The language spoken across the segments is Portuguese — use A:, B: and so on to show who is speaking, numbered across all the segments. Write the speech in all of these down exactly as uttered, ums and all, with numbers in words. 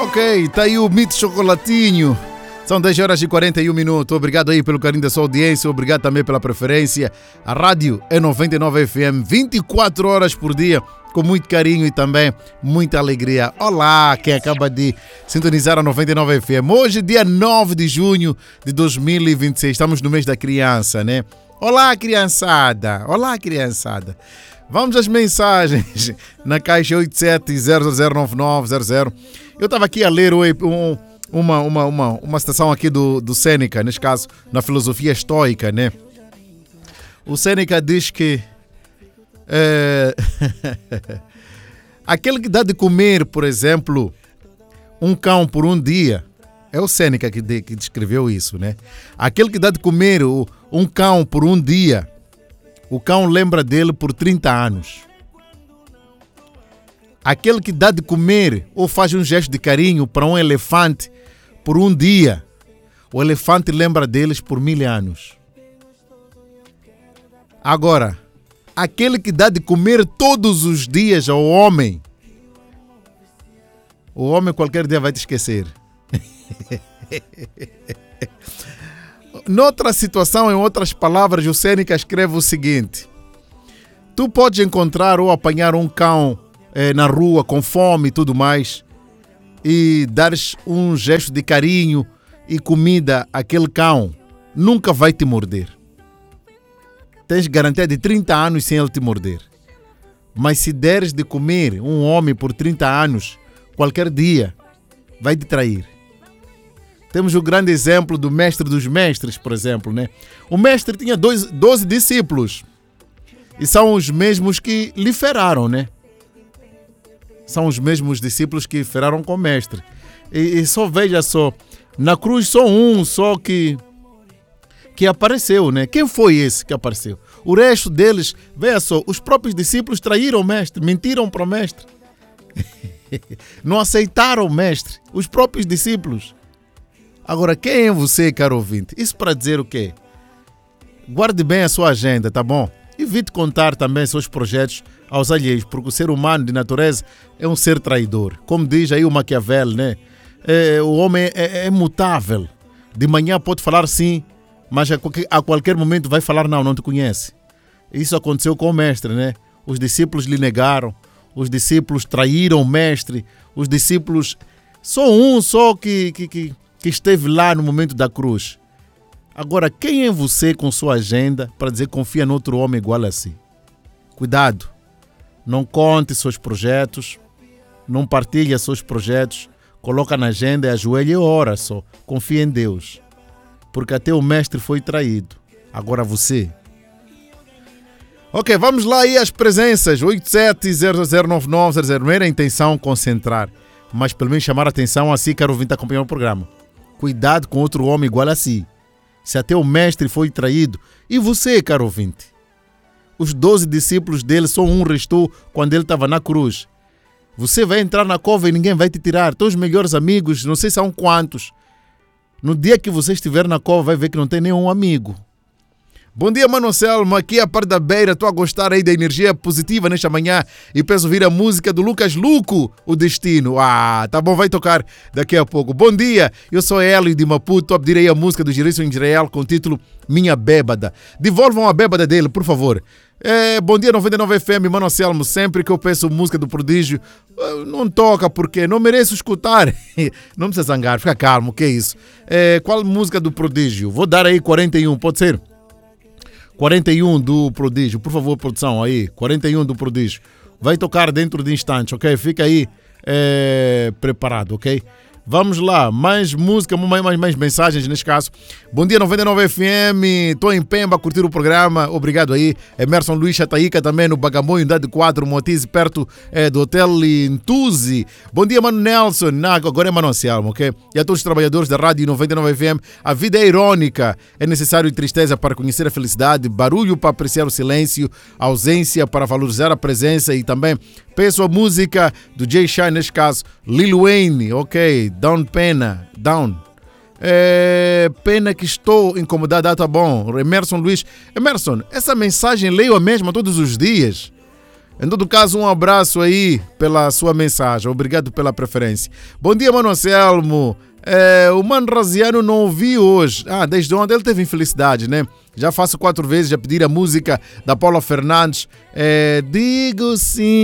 A: Ok, tá aí o Mito Chocolatinho. São dez horas e quarenta e um minutos. Obrigado aí pelo carinho da sua audiência. Obrigado também pela preferência. A rádio é noventa e nove F M, vinte e quatro horas por dia, com muito carinho e também muita alegria. Olá, quem acaba de sintonizar a noventa e nove F M. Hoje, dia nove de junho de dois mil e vinte e seis. Estamos no mês da criança, né? Olá, criançada. Olá, criançada. Vamos às mensagens na caixa oito sete zero zero nove nove zero zero. Eu estava aqui a ler um, uma, uma, uma, uma citação aqui do, do Sêneca, neste caso, na filosofia estoica, né? O Sêneca diz que é, aquele que dá de comer, por exemplo, um cão por um dia, é o Sêneca que, de, que descreveu isso, né? Aquele que dá de comer o, um cão por um dia, o cão lembra dele por trinta anos. Aquele que dá de comer ou faz um gesto de carinho para um elefante por um dia, o elefante lembra deles por mil anos. Agora, aquele que dá de comer todos os dias ao homem, o homem qualquer dia vai te esquecer. Noutra situação, em outras palavras, o Sêneca escreve o seguinte: tu podes encontrar ou apanhar um cão eh, na rua com fome e tudo mais e dares um gesto de carinho e comida àquele cão, nunca vai te morder. Tens garantia de trinta anos sem ele te morder. Mas se deres de comer um homem por trinta anos, qualquer dia vai te trair. Temos o grande exemplo do mestre dos mestres, por exemplo, né? O mestre tinha doze discípulos e são os mesmos que lhe feraram, né? São os mesmos discípulos que feraram com o mestre. E, e só veja só, na cruz só um só que, que apareceu, né? Quem foi esse que apareceu? O resto deles, veja só, os próprios discípulos traíram o mestre, mentiram para o mestre. Não aceitaram o mestre, os próprios discípulos. Agora, quem é você, caro ouvinte? Isso para dizer o quê? Guarde bem a sua agenda, tá bom? Evite contar também seus projetos aos alheios, porque o ser humano de natureza é um ser traidor. Como diz aí o Maquiavel, né? É, o homem é, é mutável. De manhã pode falar sim, mas a qualquer, a qualquer momento vai falar não, não te conhece. Isso aconteceu com o mestre, né? Os discípulos lhe negaram, os discípulos traíram o mestre, os discípulos... Só um só que... que, que que esteve lá no momento da cruz. Agora, quem é você com sua agenda para dizer que confia no outro homem igual a si? Cuidado, não conte seus projetos, não partilhe seus projetos, coloca na agenda, e ajoelha e ora só, confia em Deus, porque até o mestre foi traído, agora você. Ok, vamos lá aí as presenças, oito sete zero zero nove nove zero zero, primeira intenção concentrar, mas pelo menos chamar a atenção assim, quero vir acompanhar o programa. Cuidado com outro homem igual a si. Se até o mestre foi traído. E você, caro ouvinte? Os doze discípulos dele, só um restou quando ele estava na cruz. Você vai entrar na cova e ninguém vai te tirar. Teus melhores amigos, não sei se são quantos. No dia que você estiver na cova, vai ver que não tem nenhum amigo. Bom dia, Mano Selma, aqui a par da beira, estou a gostar aí da energia positiva nesta manhã e peço ouvir a música do Lucas Luco, O Destino. Ah, tá bom, vai tocar daqui a pouco. Bom dia, eu sou Hélio de Maputo, estou a pedir aí a música do Gerson Israel com o título Minha Bêbada. Devolvam a bêbada dele, por favor. É, bom dia, noventa e nove F M, Mano Selmo, sempre que eu peço música do Prodígio, não toca porque não mereço escutar. Não precisa zangar, fica calmo, que é isso? É, qual música do Prodígio? Vou dar aí quarenta e um, pode ser? quarenta e um do Prodígio, por favor, produção, aí, quarenta e um do Prodígio. Vai tocar dentro de instantes, ok? Fica aí é, preparado, ok? Vamos lá, mais música, mais, mais, mais mensagens neste caso. Bom dia, noventa e nove F M, estou em Pemba a curtir o programa, obrigado aí. Emerson Luiz Chataíca também no Bagamoio, unidade quatro, Motize, perto é, do Hotel Intuzi. Bom dia, Mano Nelson, não, agora é Mano Anselmo, ok? E a todos os trabalhadores da Rádio noventa e nove F M, a vida é irônica, é necessário tristeza para conhecer a felicidade, barulho para apreciar o silêncio, ausência para valorizar a presença e também peço a música do Jay Shine, neste caso, Lil Wayne, ok? Down Pena, Down. É, pena que estou incomodado, ah, tá bom. Emerson Luiz. Emerson, essa mensagem leio a mesma todos os dias. Em todo caso, um abraço aí pela sua mensagem. Obrigado pela preferência. Bom dia, Mano Anselmo. É, o Mano Raziano não ouvi hoje. Ah, desde ontem ele teve infelicidade, né? Já faço quatro vezes a pedir a música da Paula Fernandes. É, digo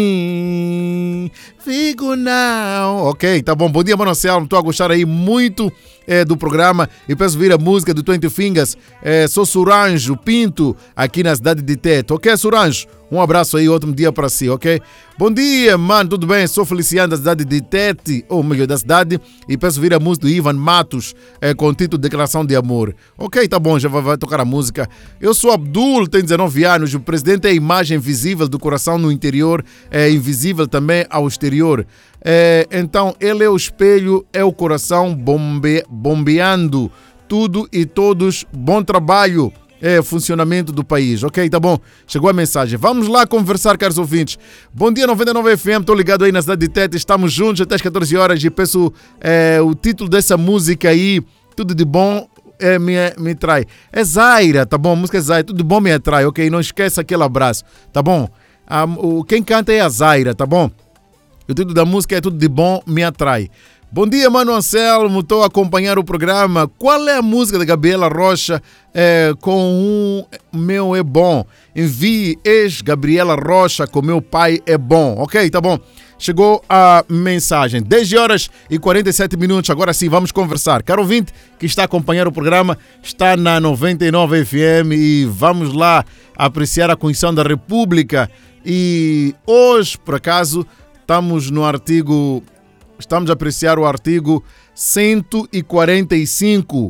A: sim, fico não. Ok, tá bom. Bom dia, Mano Anselmo. Estou a gostar aí muito é, do programa e peço vir a música do Twenty Fingers. É, sou Suranjo Pinto, aqui na cidade de Teto. Ok, Suranjo? Um abraço aí, ótimo dia para si, ok? Bom dia, mano, tudo bem? Sou Feliciano da cidade de Tete, ou melhor, da cidade, e peço vir a música do Ivan Matos é, com o título Declaração de Amor. Ok, tá bom, já vai, vai tocar a música. Eu sou Abdul, tenho dezenove anos, o presidente é a imagem visível do coração no interior, é invisível também ao exterior. É, então, ele é o espelho, é o coração bombe, bombeando tudo e todos. Bom trabalho. É funcionamento do país, ok? Tá bom, chegou a mensagem. Vamos lá conversar, caros ouvintes. Bom dia, noventa e nove F M, estou ligado aí na cidade de Tete. Estamos juntos até as catorze horas e peço é, o título dessa música aí. Tudo de bom é, me, me trai. É Zaira, tá bom? A música é Zaira, tudo de bom me atrai, ok? Não esqueça aquele abraço, tá bom? Ah, o, quem canta é a Zaira, tá bom? O título da música é Tudo de bom me atrai. Bom dia, Mano Anselmo, estou a acompanhar o programa. Qual é a música da Gabriela Rocha é, com um Meu é Bom? Envie ex-Gabriela Rocha com Meu Pai é Bom. Ok, tá bom. Chegou a mensagem. dez horas e quarenta e sete minutos. Agora sim, vamos conversar. Caro ouvinte que está a acompanhar o programa, está na noventa e nove F M e vamos lá apreciar a Constituição da República. E hoje, por acaso, estamos no artigo... Estamos a apreciar o artigo cento e quarenta e cinco,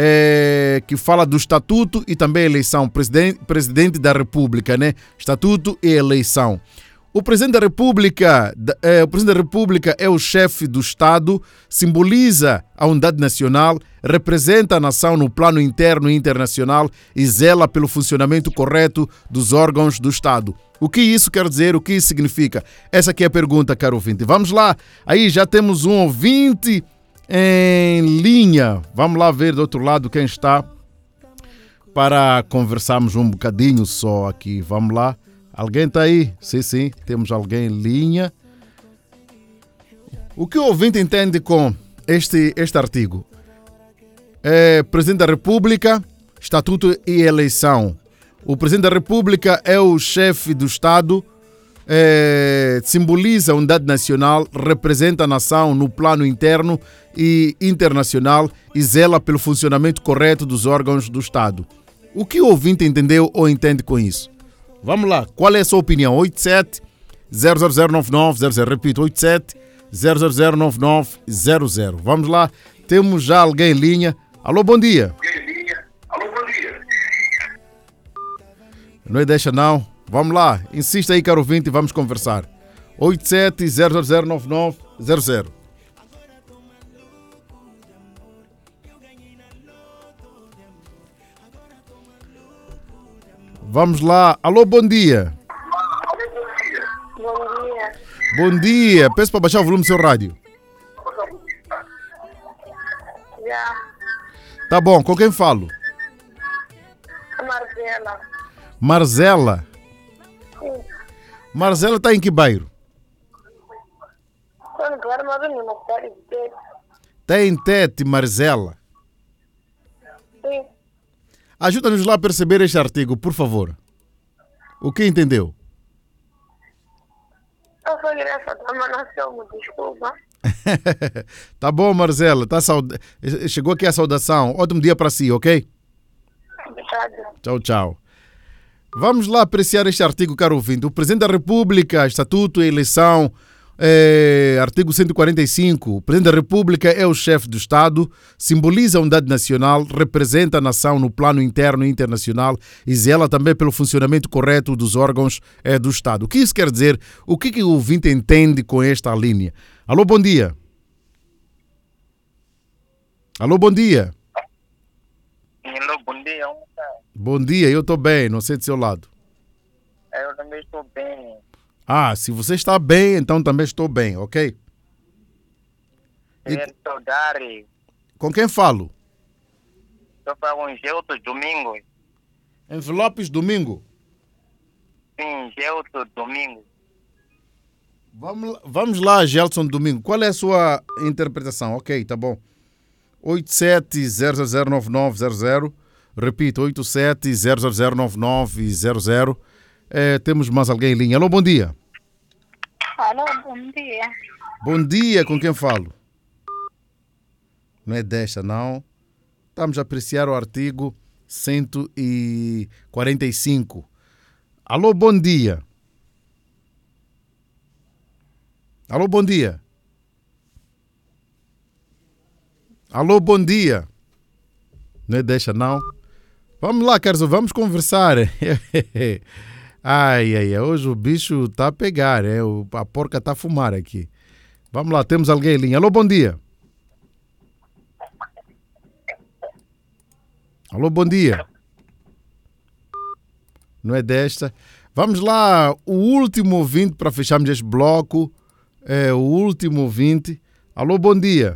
A: é, que fala do Estatuto e também eleição. Presidente, presidente da República, né? Estatuto e eleição. O Presidente da República, é, o Presidente da República é o chefe do Estado, simboliza a unidade nacional, representa a nação no plano interno e internacional e zela pelo funcionamento correto dos órgãos do Estado. O que isso quer dizer? O que isso significa? Essa aqui é a pergunta, caro ouvinte. Vamos lá. Aí já temos um ouvinte em linha. Vamos lá ver do outro lado quem está para conversarmos um bocadinho só aqui. Vamos lá. Alguém está aí? Sim, sim. Temos alguém em linha. O que o ouvinte entende com este, este artigo? É Presidente da República, Estatuto e eleição. O Presidente da República é o chefe do Estado, é, simboliza a unidade nacional, representa a nação no plano interno e internacional e zela pelo funcionamento correto dos órgãos do Estado. O que o ouvinte entendeu ou entende com isso? Vamos lá, qual é a sua opinião? oito sete zero zero zero nove nove zero zero, repito, oito sete zero zero zero nove nove zero zero. Vamos lá, temos já alguém em linha. Alô, bom dia. Não é deixa não. Vamos lá. Insista aí, caro ouvinte, e vamos conversar. oito sete zero zero zero nove nove zero zero. Vamos lá. Alô, bom dia.
B: Bom dia.
A: Bom dia. Peço para baixar o volume do seu rádio.
B: Já.
A: Tá bom. Com quem falo?
B: A Marcela.
A: Marzela.
B: Sim.
A: Marzela está em que bairro?
B: Estou no claro, mas não na cidade de Tete.
A: Está em Tete, Marzela.
B: Sim.
A: Ajuda-nos lá a perceber este artigo, por favor. O que entendeu?
B: Eu sou graça da Manação, desculpa.
A: Tá bom, Marzela. Tá saud... Chegou aqui a saudação. Ótimo dia para si, ok?
B: Obrigada.
A: Tchau, tchau. Vamos lá apreciar este artigo, caro ouvinte. O Presidente da República, Estatuto e eleição, é, artigo cento e quarenta e cinco. O Presidente da República é o chefe do Estado, simboliza a unidade nacional, representa a nação no plano interno e internacional e zela também pelo funcionamento correto dos órgãos é, do Estado. O que isso quer dizer? O que, que o ouvinte entende com esta linha? Alô, bom dia. Alô, bom dia.
C: Alô, bom dia. Como está?
A: Bom dia, eu estou bem, não sei do seu lado.
C: Eu também estou bem.
A: Ah, se você está bem, então também estou bem, ok?
C: Quero saudar.
A: Com quem falo?
C: Estou falando com Gelto Domingos.
A: Envelopes Domingo.
C: Sim, Gelto Domingos.
A: Vamos, lá- vamos lá, Gelson Domingo. Qual é a sua interpretação? Ok, tá bom. oito sete zero zero nove nove zero zero. Repito, oito sete zero zero nove nove zero zero. Eh, temos mais alguém em linha. Alô, bom dia.
B: Alô, bom dia.
A: Bom dia, com quem falo? Não é desta, não. Estamos a apreciar o artigo cento e quarenta e cinco. Alô, bom dia. Alô, bom dia. Alô, bom dia. Não é deixa, não. Vamos lá, Carlos, vamos conversar. Ai, ai, ai, hoje o bicho está a pegar, é? O- a porca está a fumar aqui. Vamos lá, temos alguém em linha. Alô, bom dia. Alô, bom dia. Não é desta. Vamos lá, o último ouvinte para fecharmos este bloco. É o último ouvinte. Alô, bom dia.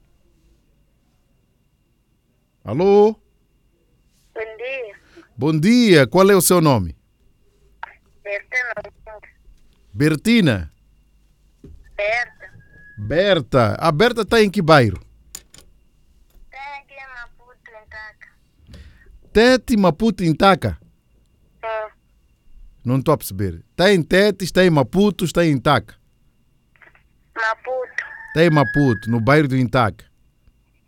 A: Alô?
B: Bom dia.
A: Bom dia, qual é o seu nome?
B: Berta,
A: Bertina?
B: Berta.
A: Berta. A Berta está em que bairro?
B: Tem aqui em Maputo, em Taca.
A: Tete, Maputo, Intaca?
B: Hum.
A: Não estou a perceber. Está em Tete, está em Maputo, está em Intaca?
B: Maputo.
A: Está em Maputo, no bairro do Intaca.